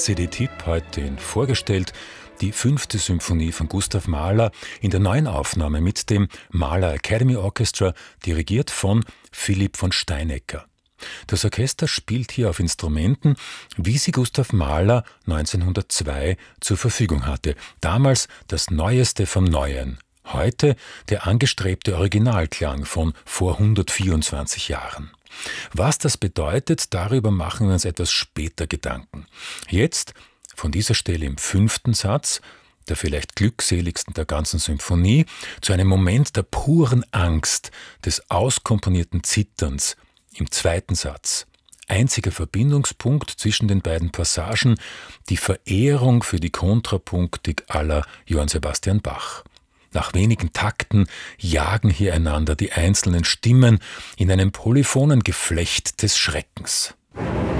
CD-Tipp heute Ihnen vorgestellt, die 5. Symphonie von Gustav Mahler in der neuen Aufnahme mit dem Mahler Academy Orchestra, dirigiert von Philipp von Steinecker. Das Orchester spielt hier auf Instrumenten, wie sie Gustav Mahler 1902 zur Verfügung hatte. Damals das Neueste vom Neuen. Heute der angestrebte Originalklang von vor 124 Jahren. Was das bedeutet, darüber machen wir uns etwas später Gedanken. Jetzt, von dieser Stelle im 5. Satz, der vielleicht glückseligsten der ganzen Symphonie, zu einem Moment der puren Angst, des auskomponierten Zitterns im 2. Satz. Einziger Verbindungspunkt zwischen den beiden Passagen, die Verehrung für die Kontrapunktik à la Johann Sebastian Bach. Nach wenigen Takten jagen hier einander die einzelnen Stimmen in einem polyphonen Geflecht des Schreckens.